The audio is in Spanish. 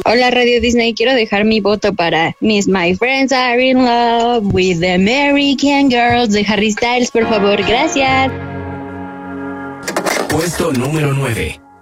Hola Radio Disney, quiero dejar mi voto para Miss My Friends Are in Love with the American Girls de Harry Styles, por favor, gracias. Puesto número 9.